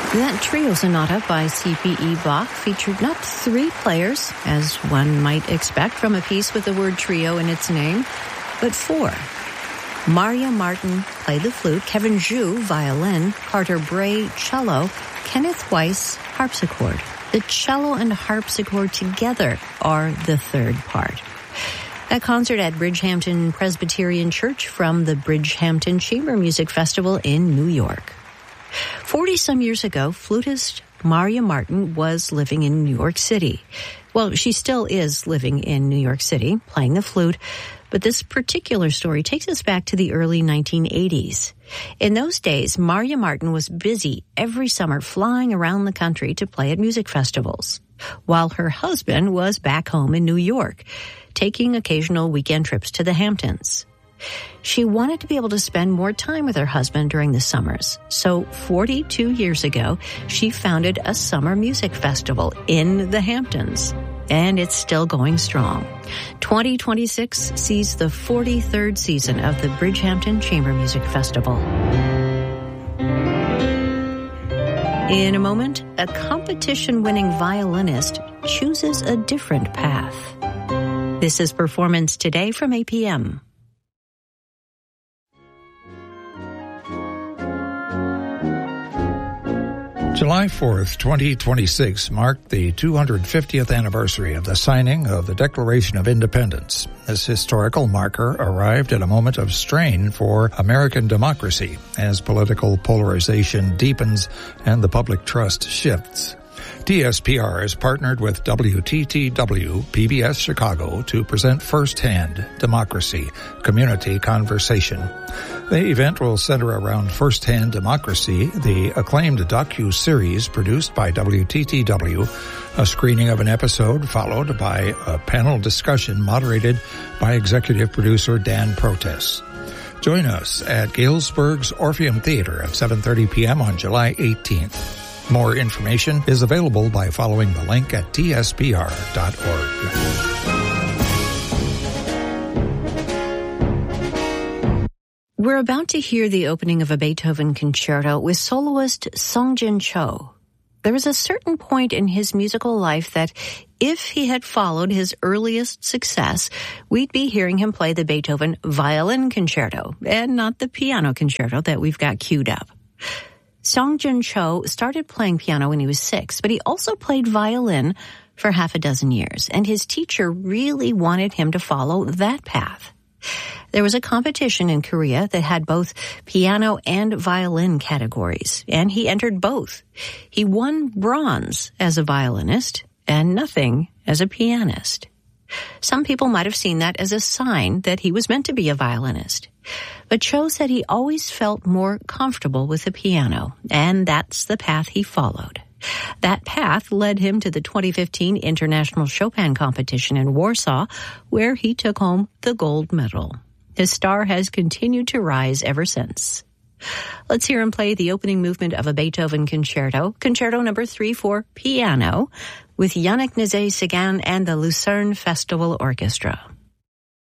That trio sonata by C.P.E. Bach featured not 3 players, as one might expect from a piece with the word trio in its name, but 4. Maria Martin played the flute, Kevin Zhu, violin, Carter Bray, cello, Kenneth Weiss, harpsichord. The cello and harpsichord together are the third part. A concert at Bridgehampton Presbyterian Church from the Bridgehampton Chamber Music Festival in New York. 40-some years ago, flutist Maria Martin was living in New York City. Well, she still is living in New York City, playing the flute, but this particular story takes us back to the early 1980s. In those days, Maria Martin was busy every summer flying around the country to play at music festivals, while her husband was back home in New York, taking occasional weekend trips to the Hamptons. She wanted to be able to spend more time with her husband during the summers. So 42 years ago, she founded a summer music festival in the Hamptons. And it's still going strong. 2026 sees the 43rd season of the Bridgehampton Chamber Music Festival. In a moment, a competition-winning violinist chooses a different path. This is Performance Today from APM. July 4th, 2026 marked the 250th anniversary of the signing of the Declaration of Independence. This historical marker arrived at a moment of strain for American democracy as political polarization deepens and the public trust shifts. DSPR has partnered with WTTW PBS Chicago to present Firsthand Democracy Community Conversation. The event will center around Firsthand Democracy, the acclaimed docu-series produced by WTTW, a screening of an episode followed by a panel discussion moderated by executive producer Dan Protes. Join us at Galesburg's Orpheum Theater at 7:30 p.m. on July 18th. More information is available by following the link at tspr.org. We're about to hear the opening of a Beethoven concerto with soloist Songjin Cho. There was a certain point in his musical life that if he had followed his earliest success, we'd be hearing him play the Beethoven violin concerto and not the piano concerto that we've got queued up. Songjin Cho started playing piano when he was 6, but he also played violin for half a dozen years, and his teacher really wanted him to follow that path. There was a competition in Korea that had both piano and violin categories, and he entered both. He won bronze as a violinist and nothing as a pianist. Some people might have seen that as a sign that he was meant to be a violinist. But Cho said he always felt more comfortable with the piano, and that's the path he followed. That path led him to the 2015 International Chopin Competition in Warsaw, where he took home the gold medal. His star has continued to rise ever since. Let's hear him play the opening movement of a Beethoven concerto, Concerto No. 3 for piano, with Yannick Nézet-Séguin and the Lucerne Festival Orchestra.